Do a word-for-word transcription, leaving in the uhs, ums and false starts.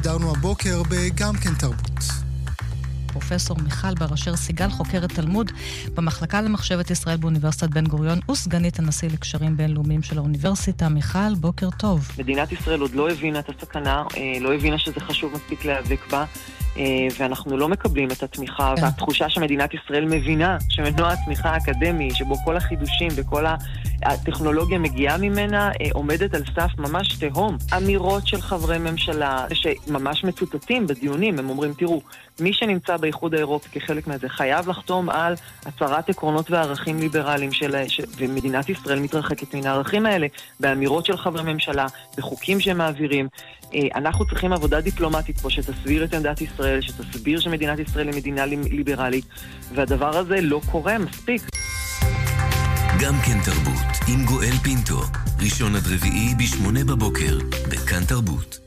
ששידרנו הבוקר בגם כן תרבות. פרופסור מיכל בר-אשר סיגל, חוקרת תלמוד במחלקה למחשבת ישראל באוניברסיטת בן גוריון וסגנית הנשיא לקשרים בינלאומיים של האוניברסיטה. מיכל, בוקר טוב. מדינת ישראל עוד לא הבינה את הסכנה, לא הבינה שזה חשוב מספיק להיאבק בה, ואנחנו לא מקבלים את התמיכה, כן. והתחושה שמדינת ישראל מבינה שמנוע התמיכה האקדמי, שבו כל החידושים וכל הטכנולוגיה מגיעה ממנה, עומדת על סף ממש תהום. אמירות של חברי ממשלה שממש מצוטטים בדיונים, הם אומרים, תראו, מי שנמצא באיחוד האירופי כחלק מזה חייב לחתום על הצהרת עקרונות וערכים ליברליים של, ש... ומדינת ישראל מתרחקת מן הערכים האלה, באמירות של חברי ממשלה, בחוקים שהם מעבירים. אנחנו צריכים עבודה דיפלומטית פה שתסביר את עמדת ישראל, שתסביר שמדינת ישראל היא מדינה ליברלית, והדבר הזה לא קורה מספיק. גם כן תרבות, עם גואל פינטו, ראשון עד רביעי בשמונה בבוקר, בכאן תרבות.